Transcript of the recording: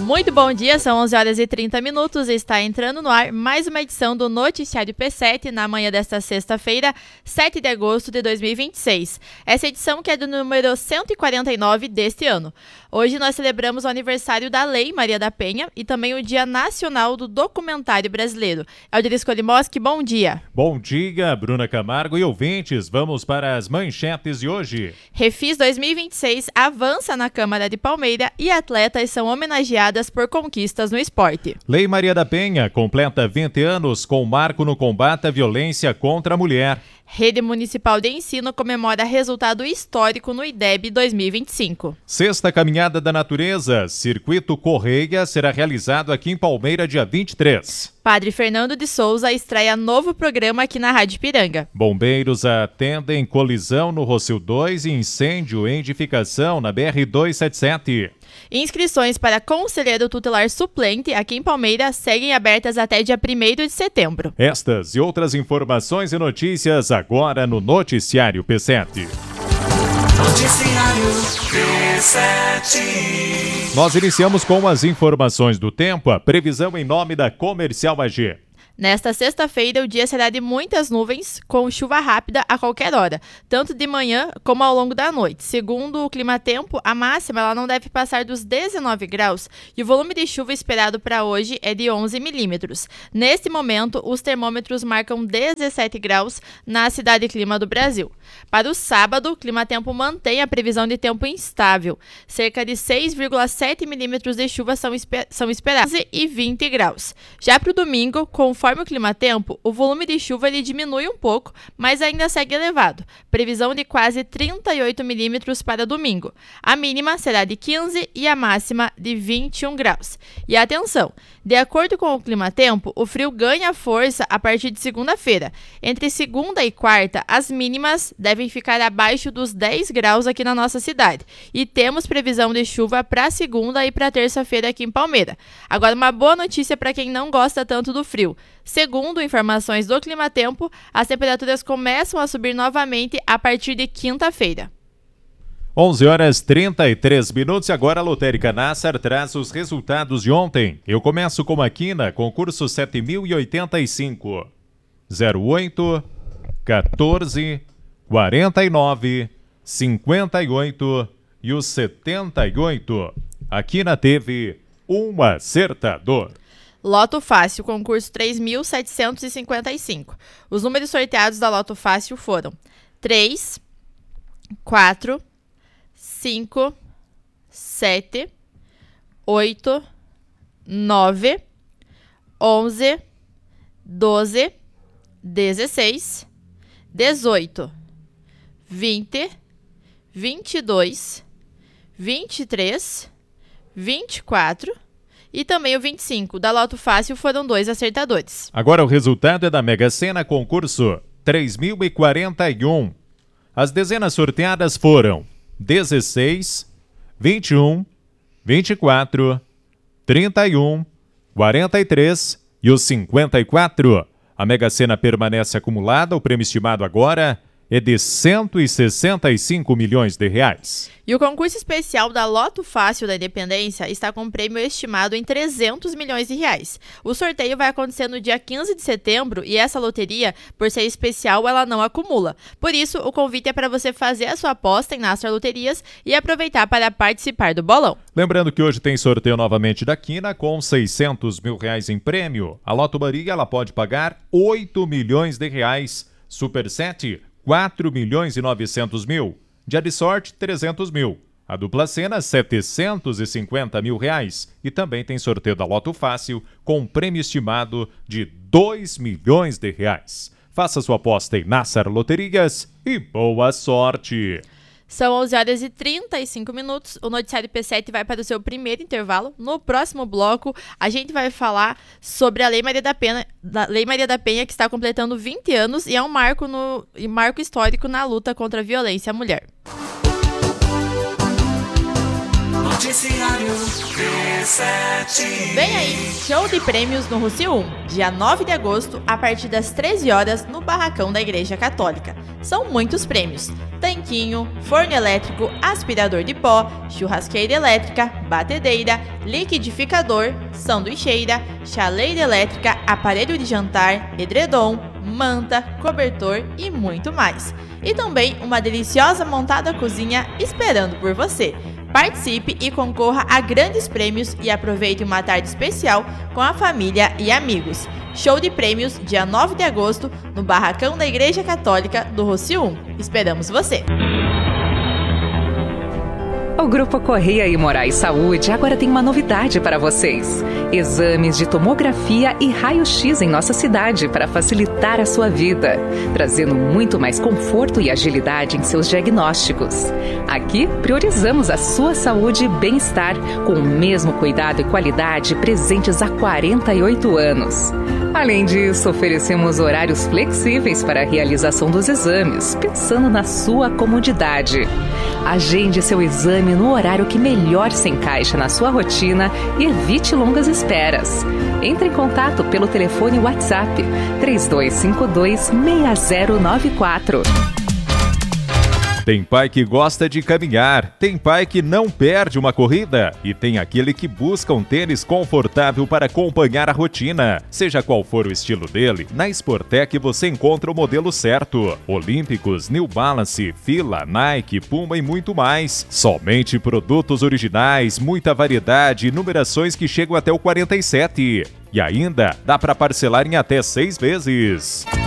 Muito bom dia, são 11 horas e 30 minutos, está entrando no ar mais uma edição do Noticiário P7 na manhã desta sexta-feira, 7 de agosto de 2026. Essa edição que é do número 149 deste ano. Hoje nós celebramos o aniversário da Lei Maria da Penha e também o Dia Nacional do Documentário Brasileiro. Aldiris Kolimoski, bom dia. Bom dia, Bruna Camargo e ouvintes. Vamos para as manchetes de hoje. Refis 2026 avança na Câmara de Palmeira e atletas são homenageadas por conquistas no esporte. Lei Maria da Penha completa 20 anos com marco no combate à violência contra a mulher. Rede Municipal de Ensino comemora resultado histórico no IDEB 2025. Sexta Caminhada da Natureza, Circuito Correia, será realizado aqui em Palmeira dia 23. Padre Fernando de Souza estreia novo programa aqui na Rádio Ipiranga. Bombeiros atendem colisão no Rossio 2 e incêndio em edificação na BR-277. Inscrições para conselheiro tutelar suplente aqui em Palmeira seguem abertas até dia 1º de setembro. Estas e outras informações e notícias agora no Noticiário P7. Noticiário P7. Nós iniciamos com as informações do tempo, a previsão em nome da Comercial AG. Nesta sexta-feira, o dia será de muitas nuvens, com chuva rápida a qualquer hora, tanto de manhã como ao longo da noite. Segundo o Climatempo, a máxima ela não deve passar dos 19 graus e o volume de chuva esperado para hoje é de 11 milímetros. Neste momento, os termômetros marcam 17 graus na cidade clima do Brasil. Para o sábado, o Climatempo mantém a previsão de tempo instável. Cerca de 6,7 milímetros de chuva são esperados e 20 graus. Já para o domingo, conforme o Climatempo, o volume de chuva ele diminui um pouco, mas ainda segue elevado. Previsão de quase 38 milímetros para domingo. A mínima será de 15 e a máxima de 21 graus. E atenção, de acordo com o Climatempo, o frio ganha força a partir de segunda-feira. Entre segunda e quarta, as mínimas devem ficar abaixo dos 10 graus aqui na nossa cidade. E temos previsão de chuva para segunda e para terça-feira aqui em Palmeira. Agora, uma boa notícia para quem não gosta tanto do frio. Segundo informações do Climatempo, as temperaturas começam a subir novamente a partir de quinta-feira. 11 horas 33 minutos e agora a Lotérica Nassar traz os resultados de ontem. Eu começo com a quina, concurso 7085. 08, 14, 49, 58 e o 78. A quina teve um acertador. Loto Fácil, concurso 3.755. Os números sorteados da Loto Fácil foram 3, 4, 5, 7, 8, 9, 11, 12, 16, 18, 20, 22, 23, 24 e também o 25. Da Loto Fácil foram 2 acertadores. Agora o resultado é da Mega Sena, concurso 3041. As dezenas sorteadas foram 16, 21, 24, 31, 43 e o 54. A Mega Sena permanece acumulada, o prêmio estimado agora é de 165 milhões de reais. E o concurso especial da Loto Fácil da Independência está com um prêmio estimado em 300 milhões de reais. O sorteio vai acontecer no dia 15 de setembro e essa loteria, por ser especial, ela não acumula. Por isso, o convite é para você fazer a sua aposta em Nassar Loterias e aproveitar para participar do bolão. Lembrando que hoje tem sorteio novamente da quina com 600 mil reais em prêmio. A Loto Maria ela pode pagar 8 milhões de reais. Super 7, 4 milhões e 900 mil. Dia de sorte, 300 mil. A dupla Sena, 750 mil reais. E também tem sorteio da Loto Fácil com um prêmio estimado de 2 milhões de reais. Faça sua aposta em Nassar Loterias e boa sorte! São 11 horas e 35 minutos. O Noticiário P7 vai para o seu primeiro intervalo. No próximo bloco, a gente vai falar sobre a Lei Maria da Penha, que está completando 20 anos e é um marco histórico na luta contra a violência à mulher. Noticiário P7. Vem aí, show de prêmios no Rossio 1, dia 9 de agosto, a partir das 13 horas, no barracão da Igreja Católica. São muitos prêmios. Tem tanquinho, forno elétrico, aspirador de pó, churrasqueira elétrica, batedeira, liquidificador, sanduicheira, chaleira elétrica, aparelho de jantar, edredom, manta, cobertor e muito mais. E também uma deliciosa montada cozinha esperando por você. Participe e concorra a grandes prêmios e aproveite uma tarde especial com a família e amigos. Show de prêmios dia 9 de agosto no Barracão da Igreja Católica do Rocio 1. Esperamos você! O Grupo Correia e Moraes Saúde agora tem uma novidade para vocês. Exames de tomografia e raio-x em nossa cidade para facilitar a sua vida, trazendo muito mais conforto e agilidade em seus diagnósticos. Aqui, priorizamos a sua saúde e bem-estar, com o mesmo cuidado e qualidade presentes há 48 anos. Além disso, oferecemos horários flexíveis para a realização dos exames, pensando na sua comodidade. Agende seu exame no horário que melhor se encaixa na sua rotina e evite longas esperas. Entre em contato pelo telefone WhatsApp 3252-6094. Tem pai que gosta de caminhar, tem pai que não perde uma corrida e tem aquele que busca um tênis confortável para acompanhar a rotina. Seja qual for o estilo dele, na Sportec você encontra o modelo certo. Olímpicos, New Balance, Fila, Nike, Puma e muito mais. Somente produtos originais, muita variedade e numerações que chegam até o 47. E ainda dá para parcelar em até 6 vezes.